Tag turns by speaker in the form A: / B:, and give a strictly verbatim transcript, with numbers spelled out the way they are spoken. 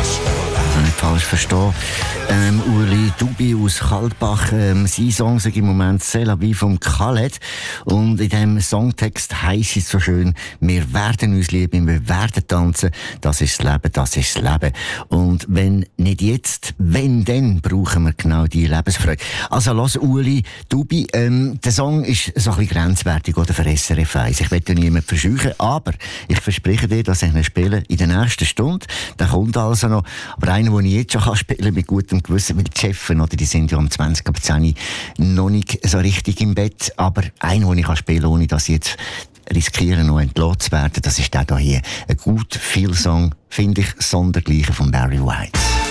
A: Nicht falsch verstehen. Ähm, Ueli Dubi aus Kaltbach, ähm, sein Song sagt im Moment «C'est la vie» vom Khaled. Und in diesem Songtext heisst es so schön, wir werden uns lieben, wir werden tanzen, das ist das Leben, das ist das Leben. Und wenn nicht jetzt, wenn dann, brauchen wir genau diese Lebensfreude. Also lass Ueli Dubi, ähm, der Song ist so ein bisschen grenzwertig oder für S R F eins. Ich will ja niemanden verscheuchen, aber ich verspreche dir, dass ich ihn spiele in der nächsten Stunde. Der kommt also noch. Aber einer, den ich jetzt schon spielen kann, mit gutem Gewissen, weil die Chefen, oder, die sind ja um zwanzig ab zehn noch nicht so richtig im Bett. Aber einer, den ich spielen kann, ohne dass ich jetzt riskiere, noch entlassen zu werden, das ist der hier. Ein gut viel Song, finde ich, sondergleichen von Barry White.